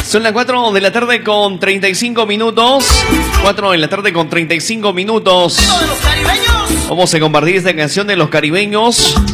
Son las 4 de la tarde con 35 minutos. 4 de la tarde con 35 minutos. Vamos a compartir esta canción de los caribeños.